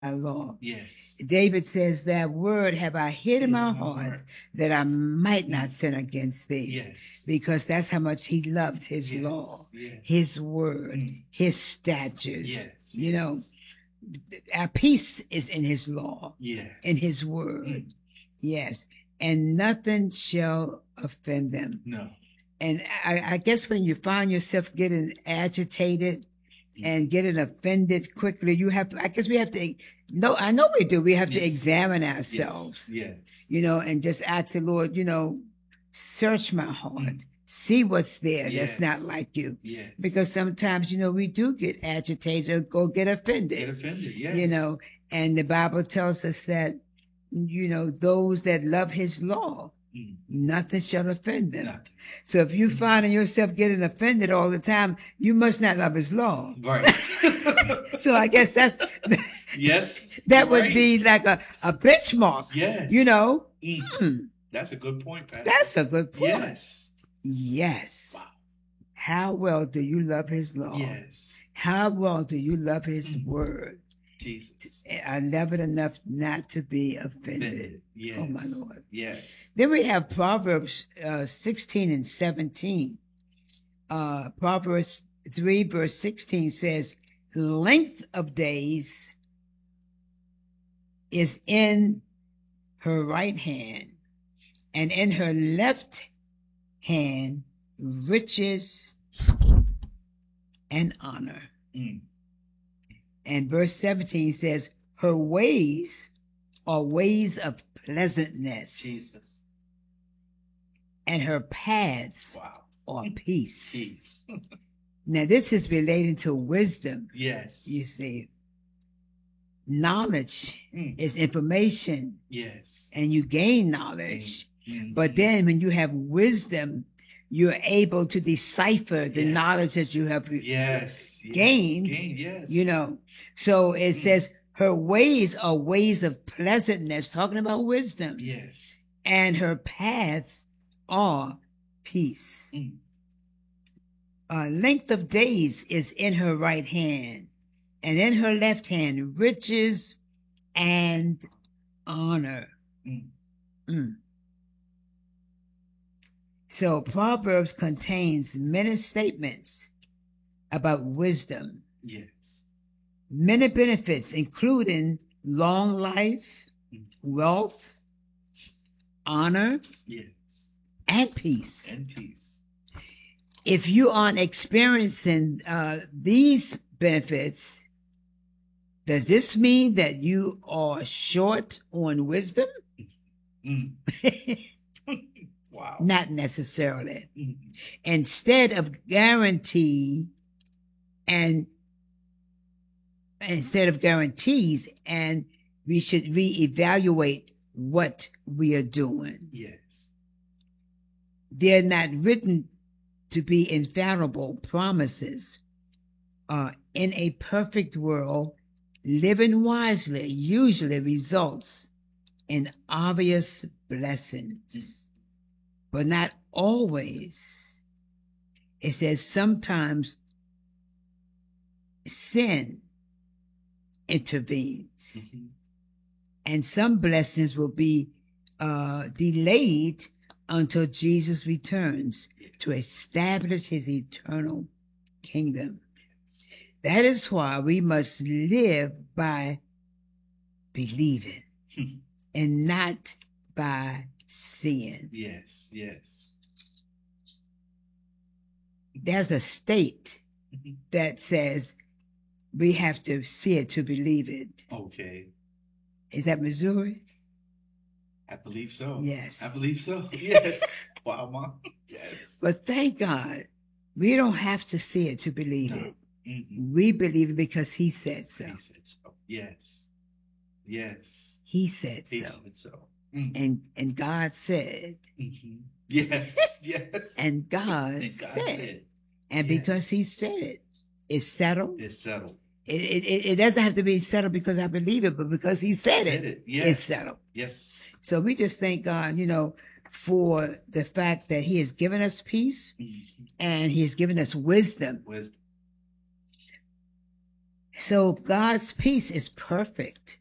law. Yes. David says, that word have I hid in my heart that I might not sin against thee. Yes. Because that's how much he loved his law, his word, his statutes. Yes. You know, our peace is in his law, yes. in his word. Yes. And nothing shall offend them. No. And I guess when you find yourself getting agitated and getting offended quickly, I guess we have to, no, I know we do. We have to examine ourselves, yes. You know, and just ask the Lord, you know, search my heart, see what's there that's not like you. Yes. Because sometimes, you know, we do get agitated or get offended. Get offended, yes. You know, and the Bible tells us that, you know, those that love his law, nothing shall offend them. Nothing. So if you finding yourself getting offended all the time, you must not love his law. Right. So I guess that's yes. that would be like a benchmark. Yes. You know. That's a good point, Pastor. That's a good point. Yes. Yes. Wow. How well do you love his law? Yes. How well do you love his word? Jesus. I love it enough not to be offended. Yes. Oh, my Lord. Yes. Then we have Proverbs 16 and 17. Proverbs 3 verse 16 says, length of days is in her right hand, and in her left hand riches and honor. And verse 17 says, her ways are ways of pleasantness. Jesus. And her paths are peace. Peace. Now, this is relating to wisdom. Yes. You see, knowledge is information. Yes. And you gain knowledge. But then when you have wisdom, you're able to decipher the knowledge that you have gained. Yes. You know, so it says her ways are ways of pleasantness, talking about wisdom. Yes. And her paths are peace. Length of days is in her right hand, and in her left hand riches and honor. So Proverbs contains many statements about wisdom. Yes. Many benefits, including long life, wealth, honor, and peace. And peace. If you aren't experiencing these benefits, does this mean that you are short on wisdom? Wow. Not necessarily. Instead of guarantees, and we should reevaluate what we are doing. Yes. They're not written to be infallible promises. In a perfect world, living wisely usually results in obvious blessings, but not always. It says sometimes sin intervenes, and some blessings will be delayed until Jesus returns to establish his eternal kingdom. That is why we must live by believing and not by seeing. Yes, yes. There's a state that says we have to see it to believe it. Okay. Is that Missouri? I believe so. Yes. I believe so. Yes. Wow, Mom. Yes. But thank God, we don't have to see it to believe it. We believe it because he said so. He said so. Yes. Yes. He said so. He said so. And God said. Yes. Yes. And God said. And because he said it, it's settled. It's settled. It doesn't have to be settled because I believe it, but because he said it, yes. It's settled. Yes. So we just thank God, you know, for the fact that he has given us peace and he has given us wisdom. So God's peace is perfect.